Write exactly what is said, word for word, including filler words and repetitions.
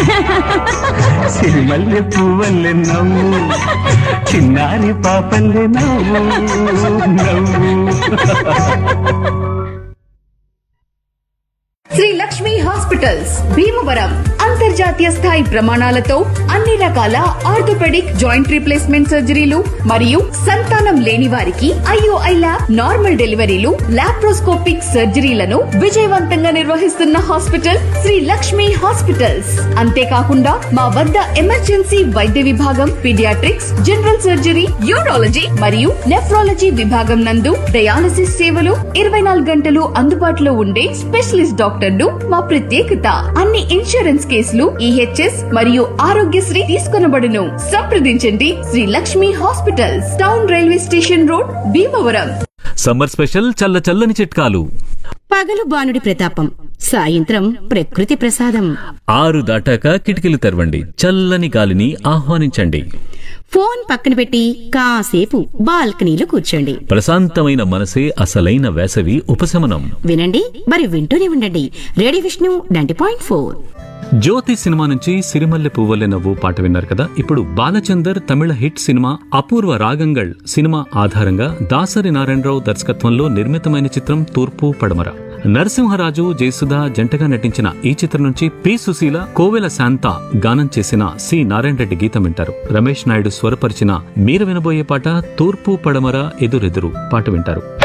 సిరిమల్లె పువ్వల్లె నవ్వు, చిన్నారి పాపల్లె నవ్వు నవ్వు. శ్రీ లక్ష్మి హాస్పిటల్స్ భీమవరం అంతర్జాతీయ స్థాయి ప్రమాణాలతో అన్ని రకాల ఆర్థోపెడిక్ జాయింట్ రీప్లేస్మెంట్ సర్జరీలు మరియు సంతానం లేని వారికి ఐఓఐ ల్యాబ్ నార్మల్ డెలివరీలు లాప్రోస్కోపిక్ సర్జరీలను విజయవంతంగా నిర్వహిస్తున్న హాస్పిటల్ శ్రీ లక్ష్మి హాస్పిటల్స్. అంతేకాకుండా మా వద్ద ఎమర్జెన్సీ వైద్య విభాగం, పీడియాట్రిక్స్, జనరల్ సర్జరీ, యూరాలజీ మరియు నెఫ్రాలజీ విభాగం నందు డయాలసిస్ సేవలు ఇరవై నాలుగు గంటలు అందుబాటులో ఉండే స్పెషలిస్ట్ డాక్టర్లు మా ప్రత్యేకత. అన్ని ఇన్సూరెన్స్ కేసులు ఈహెచ్ఎస్ మరియు ఆరోగ్యశ్రీ తీసుకొనబడును. సంప్రదించండి Shri Lakshmi hospitals, town railway station road, Bhimavaram. Summer special చల్ల చల్లని చిట్కాలు. పగలు బానుడి ప్రతాపం, సాయంత్రం ప్రకృతి ప్రసాదం. ఆరు దాటాక కిటికీలు తెరవండి, చల్లని గాలిని ఆహ్వానించండి. ఫోన్ పక్కన పెట్టి కాసేపు బాల్కనీలో కూర్చోండి. ప్రశాంతమైన మనసే అసలైన వేసవి ఉపశమనం. వినండి, మరి వింటూనే ఉండండి. Radio Vishnu ninety point four. జ్యోతి సినిమా నుంచి సిరిమల్లె పువ్వల్లె నవ్వు పాట విన్నారు కదా. ఇప్పుడు బాలచందర్ తమిళ హిట్ సినిమా అపూర్వ రాగంగళ్ సినిమా ఆధారంగా దాసరి నారాయణరావు దర్శకత్వంలో నిర్మితమైన చిత్రం తూర్పు పడమర. నరసింహరాజు, జయసుధ జంటగా నటించిన ఈ చిత్రం నుంచి పి సుశీల, కోవెల శాంత గానం చేసిన సి నారాయణ రెడ్డి గీతం వింటారు. రమేష్ నాయుడు స్వరపరిచిన మీరు వినబోయే పాట తూర్పు పడమర ఎదురెదురు పాట వింటారు.